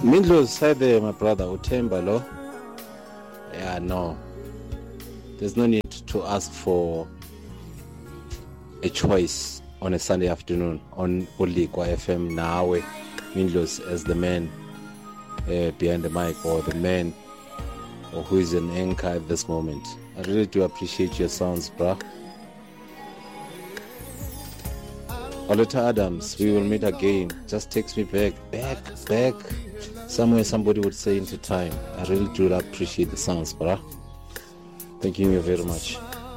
Mindlos, hi there, my brother. Utemba, lo? Yeah, no. There's no need to ask for a choice on a Sunday afternoon on Ulikwa FM Nawe. Mindlos as the man behind the mic, or the man or who is an anchor at this moment. I really do appreciate your sounds, bruh. Oleta Adams, we will meet again. Just takes me back. Somewhere somebody would say into time. I really do appreciate the sounds, bruh. Thank you very much.